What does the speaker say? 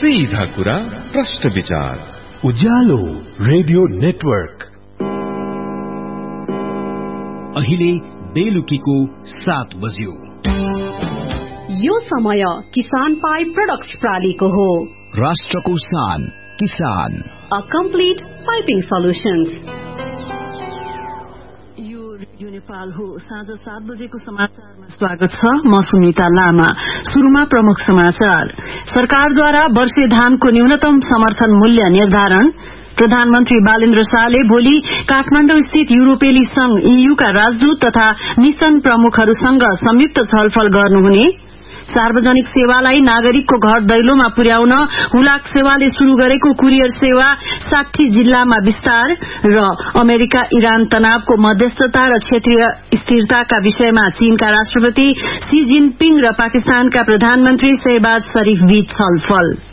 सीधा कुरा प्रश्न विचार। उज्यालो रेडियो नेटवर्क। अहिले बेलुकीको 7 बज्यो। यो समय किसान पाइप प्रोडक्ट्स प्रालीको हो। राष्ट्रको शान किसान। A complete piping solutions. यो रेडियो नेपाल हो। साँझ 7 बजेको समाचारमा स्वागत छ। म सुनिता लामा। शुरूमा प्रमुख समाचार। सरकारद्वारा वर्षे धानको न्यूनतम समर्थन मूल्य निर्धारण। प्रधानमन्त्री बालेन्द्र शाहले भोलि काठमाण्डु स्थित युरोपेली संघ EU का राजदूत तथा मिशन प्रमुखहरूसँग संयुक्त छलफल गर्नुहुने। सार्वजनिक सेवालाई नागरिकको घर दैलोमा पुर्याउन हुलाक सेवाले शुरू गरेको कुरियर सेवा 60 जिल्लामा विस्तार। र अमेरिका इरान तनावको मध्यस्थता र क्षेत्रीय स्थिरताका विषयमा चीनका राष्ट्रपति शी जिनपिङ र पाकिस्तानका प्रधानमन्त्री शहबाज शरीफ बीच छलफल।